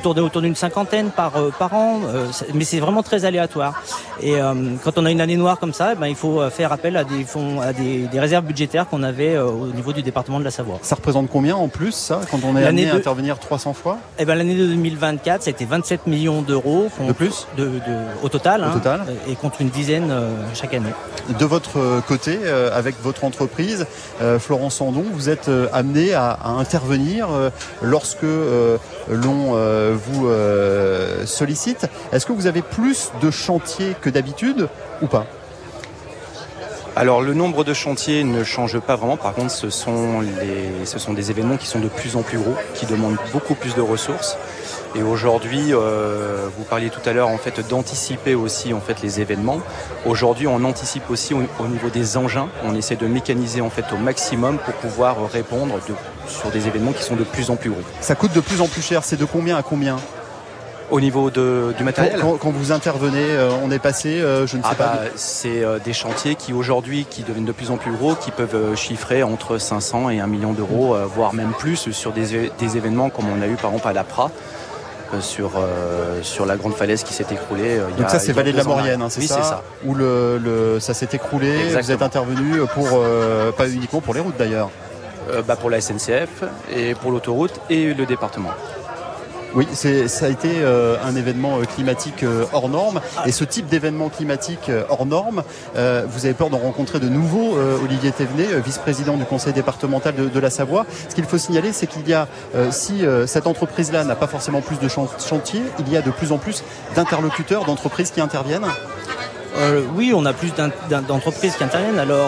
tourner autour d'une 50aine par an, mais c'est vraiment très aléatoire. Et quand on a une année noire comme ça, il faut faire appel à des fonds, à des réserves budgétaires qu'on avait au niveau du département de la Savoie. Ça représente combien en plus, ça, quand on est amené à intervenir 300 fois ? L'année de 2024, ça a été 27 millions d'euros. De plus ? Au total. Total. Et contre une dizaine chaque année. De votre côté, avec votre entreprise, Florence Sandon, vous êtes amené à intervenir lorsque l'on vous sollicite. Est-ce que vous avez plus de chantiers que d'habitude ou pas ? Alors le nombre de chantiers ne change pas vraiment. Par contre, ce sont des événements qui sont de plus en plus gros, qui demandent beaucoup plus de ressources. Et aujourd'hui, vous parliez tout à l'heure en fait d'anticiper aussi en fait les événements. Aujourd'hui, on anticipe aussi au niveau des engins. On essaie de mécaniser en fait au maximum pour pouvoir répondre sur des événements qui sont de plus en plus gros. Ça coûte de plus en plus cher. C'est de combien à combien ? Au niveau du matériel, quand vous intervenez, on est passé, je ne sais pas. C'est des chantiers qui aujourd'hui qui deviennent de plus en plus gros, qui peuvent chiffrer entre 500 et 1 million d'euros, voire même plus sur des événements comme on a eu par exemple à l'APRA. Sur la grande falaise qui s'est écroulée. Donc ça c'est Vallée de la Maurienne, c'est ça, où ça s'est écroulé. Exactement. Vous êtes intervenu pour pas uniquement pour les routes d'ailleurs. Pour la SNCF et pour l'autoroute et le département. Oui, ça a été un événement climatique hors norme. Et ce type d'événement climatique hors norme, vous avez peur d'en rencontrer de nouveaux, Olivier Thévenet, vice-président du conseil départemental de la Savoie. Ce qu'il faut signaler, c'est qu'il y a, si cette entreprise-là n'a pas forcément plus de chantiers, il y a de plus en plus d'interlocuteurs, d'entreprises qui interviennent. Oui, on a plus d'entreprises qui interviennent. Alors,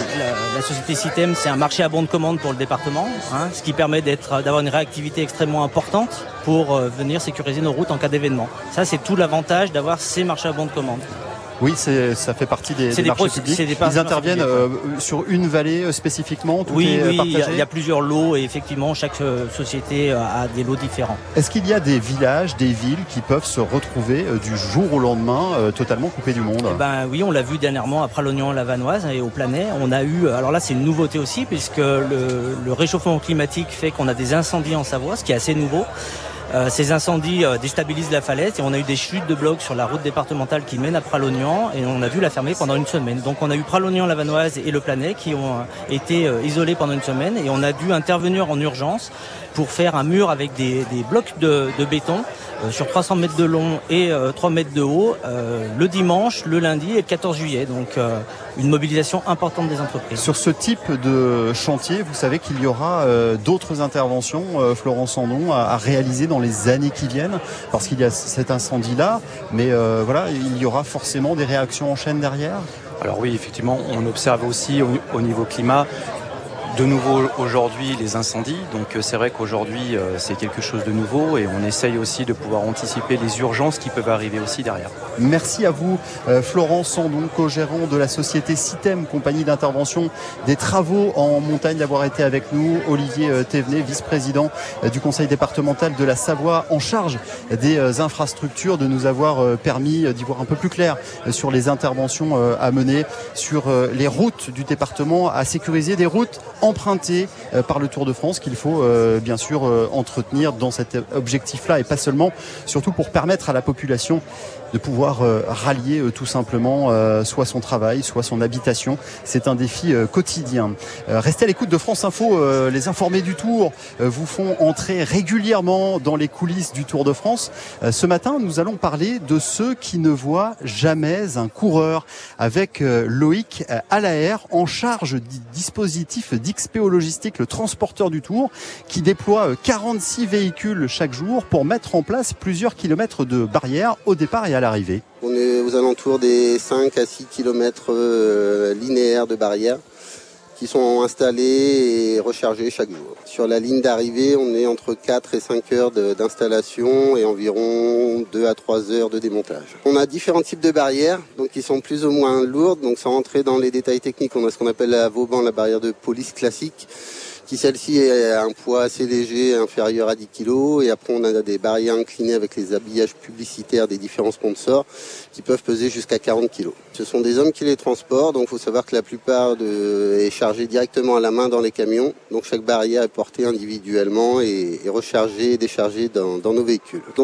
la société Citem, c'est un marché à bon de commande pour le département, ce qui permet d'avoir une réactivité extrêmement importante pour venir sécuriser nos routes en cas d'événement. Ça, c'est tout l'avantage d'avoir ces marchés à bon de commande. Oui, ça fait partie des marchés publics. Ils interviennent sur une vallée spécifiquement. Oui, il y a plusieurs lots et effectivement, chaque société a des lots différents. Est-ce qu'il y a des villages, des villes qui peuvent se retrouver du jour au lendemain totalement coupés du monde ? Oui, on l'a vu dernièrement à Pralognan-la-Vanoise et au Planay. On a eu, alors là c'est une nouveauté aussi puisque le réchauffement climatique fait qu'on a des incendies en Savoie, ce qui est assez nouveau. Ces incendies déstabilisent la falaise et on a eu des chutes de blocs sur la route départementale qui mène à Pralognan et on a dû la fermer pendant une semaine. Donc on a eu Pralognan-la-Vanoise et le Planay qui ont été isolés pendant une semaine et on a dû intervenir en urgence pour faire un mur avec des blocs de béton sur 300 mètres de long et 3 mètres de haut le dimanche, le lundi et le 14 juillet. Donc une mobilisation importante des entreprises. Sur ce type de chantier, vous savez qu'il y aura d'autres interventions, Florence Sandon, à réaliser dans les années qui viennent, parce qu'il y a cet incendie-là, mais il y aura forcément des réactions en chaîne derrière. Alors oui, effectivement, on observe aussi au niveau climat de nouveau aujourd'hui les incendies, donc c'est vrai qu'aujourd'hui c'est quelque chose de nouveau et on essaye aussi de pouvoir anticiper les urgences qui peuvent arriver aussi derrière. Merci à vous Florence Sandon, co-gérant de la société Citem, compagnie d'intervention des travaux en montagne, d'avoir été avec nous. Olivier Thévenet, vice-président du conseil départemental de la Savoie en charge des infrastructures, de nous avoir permis d'y voir un peu plus clair sur les interventions à mener sur les routes du département, à sécuriser des routes empruntées par le Tour de France qu'il faut bien sûr entretenir dans cet objectif-là et pas seulement, surtout pour permettre à la population de pouvoir rallier tout simplement soit son travail, soit son habitation. C'est un défi quotidien. Restez à l'écoute de France Info. Les informés du Tour vous font entrer régulièrement dans les coulisses du Tour de France. Ce matin, nous allons parler de ceux qui ne voient jamais un coureur avec Loïc Allaire, en charge du dispositif d'XPO Logistique, le transporteur du Tour, qui déploie 46 véhicules chaque jour pour mettre en place plusieurs kilomètres de barrières au départ et à l'arrivée. On est aux alentours des 5 à 6 kilomètres linéaires de barrières qui sont installés et rechargés chaque jour. Sur la ligne d'arrivée, on est entre 4 et 5 heures d'installation et environ 2 à 3 heures de démontage. On a différents types de barrières, donc qui sont plus ou moins lourdes. Donc sans rentrer dans les détails techniques, on a ce qu'on appelle à Vauban la barrière de police classique, qui celle-ci a un poids assez léger, inférieur à 10 kg. Et après, on a des barrières inclinées avec les habillages publicitaires des différents sponsors qui peuvent peser jusqu'à 40 kg. Ce sont des hommes qui les transportent, donc il faut savoir que la plupart est chargée directement à la main dans les camions. Donc chaque barrière est portée individuellement et rechargée et déchargée dans nos véhicules.